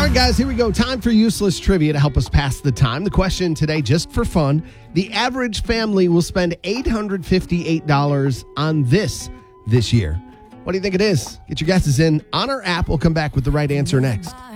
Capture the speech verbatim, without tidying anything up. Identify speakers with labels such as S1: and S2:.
S1: right, guys, here we go. Time for useless trivia to help us pass the time. The question today, just for fun, the average family will spend eight hundred fifty-eight dollars on this this year. What do you think it is? Get your guesses in on our app. We'll come back with the right answer next.